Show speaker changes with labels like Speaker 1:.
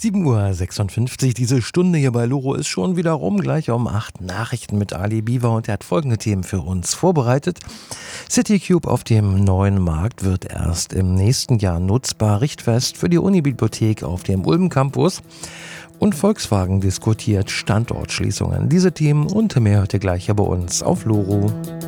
Speaker 1: 7:56 Uhr, diese Stunde hier bei Loro ist schon wieder rum. Gleich um 8 Nachrichten mit Ali Biwa und er hat folgende Themen für uns vorbereitet. CityCube auf dem neuen Markt wird erst im nächsten Jahr nutzbar. Richtfest für die Unibibliothek auf dem Ulm Campus. Und Volkswagen diskutiert Standortschließungen. Diese Themen und mehr hört ihr gleich hier bei uns auf Loro.